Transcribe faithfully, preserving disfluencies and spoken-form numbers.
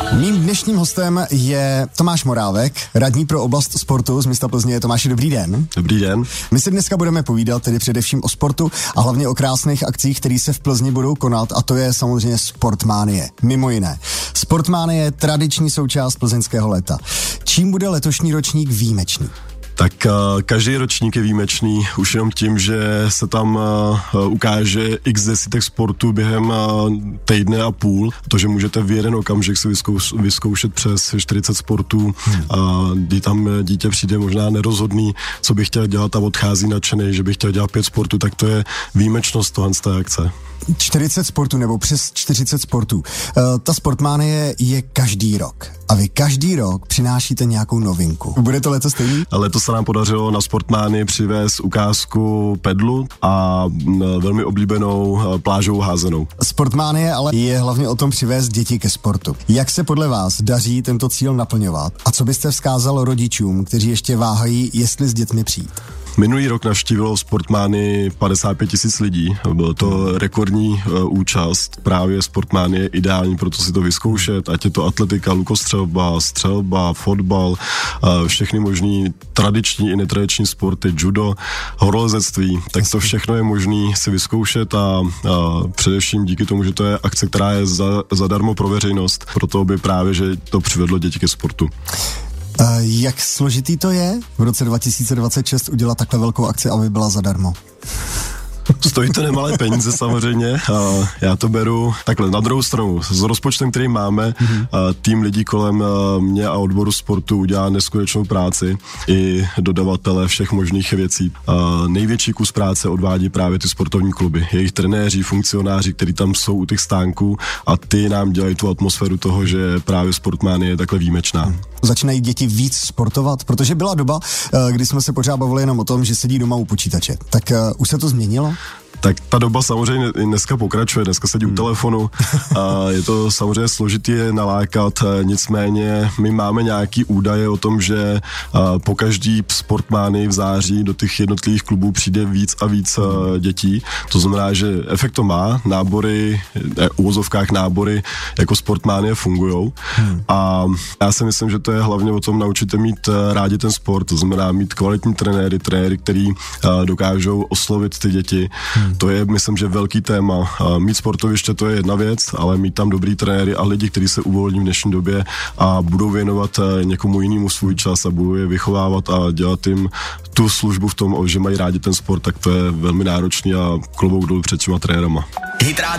Mým dnešním hostem je Tomáš Morávek, radní pro oblast sportu z města Plzně. Tomáši, dobrý den. Dobrý den. My si dneska budeme povídat tedy především o sportu a hlavně o krásných akcích, které se v Plzni budou konat, a to je samozřejmě Sportmanie. Mimo jiné. Sportmanie je tradiční součást plzeňského léta. Čím bude letošní ročník výjimečný? Tak uh, každý ročník je výjimečný už jenom tím, že se tam uh, ukáže x desítek sportů během uh, týdne a půl. To, že můžete v jeden okamžik si vyzkouš, vyzkoušet přes čtyřicet sportů, hmm. uh, kdy tam dítě přijde možná nerozhodný, co by chtěl dělat a odchází nadšený, že by chtěl dělat pět sportů, tak to je výjimečnost tohle z té akce. čtyřicet sportů nebo přes čtyřicet sportů. Uh, ta Sportmanie je každý rok. A vy každý rok přinášíte nějakou novinku. Bude to letos stejný? Letos se nám podařilo na Sportmanii přivést ukázku pedlu a velmi oblíbenou plážovou házenou. Sportmanie ale je hlavně o tom přivést děti ke sportu. Jak se podle vás daří tento cíl naplňovat? A co byste vzkázal rodičům, kteří ještě váhají, jestli s dětmi přijít? Minulý rok navštívilo Sportmanii padesát pět tisíc lidí. Byl to rekordní uh, účast. Právě Sportmanie je ideální, proto si to vyzkoušet. Ať je to atletika, lukostřelba, střelba, fotbal, uh, všechny možný tradiční i netradiční sporty, judo, horolezectví. Tak to všechno je možný si vyzkoušet a uh, především díky tomu, že to je akce, která je za, zadarmo pro veřejnost. Proto by právě, že to přivedlo děti ke sportu. Uh, jak složitý to je v roce dva tisíce dvacet šest udělat takhle velkou akci, aby byla zadarmo? Stojí to nemalé peníze samozřejmě. A já to beru takhle na druhou stranu. S rozpočtem, který máme, mm-hmm. tým lidí kolem mě a odboru sportu udělá neskutečnou práci. I dodavatele všech možných věcí. A největší kus práce odvádí právě ty sportovní kluby. Jejich trenéři, funkcionáři, kteří tam jsou u těch stánků, a ty nám dělají tu atmosféru toho, že právě Sportmanie je takhle výjimečná. Mm. Začínají děti víc sportovat, protože byla doba, kdy jsme se pořád bavili jenom o tom, že sedí doma u počítače. Tak uh, už se to změnilo? Tak ta doba samozřejmě dneska pokračuje, dneska sedí hmm. u telefonu a je to samozřejmě složitý je nalákat, nicméně my máme nějaký údaje o tom, že po každý Sportmanii v září do těch jednotlivých klubů přijde víc a víc dětí, to znamená, že efekt to má, nábory, v uvozovkách nábory jako Sportmanie fungujou hmm. a já si myslím, že to je hlavně o tom naučit mít rádi ten sport, to znamená mít kvalitní trenéry, trenéry, který dokážou oslovit ty děti. Hmm. To je, myslím, že velký téma. Mít sportoviště, to je jedna věc, ale mít tam dobrý trenéry a lidi, kteří se uvolní v dnešní době a budou věnovat někomu jinému svůj čas a budou je vychovávat a dělat jim tu službu v tom, že mají rádi ten sport, tak to je velmi náročný a klobouk dolů před těma trenérama.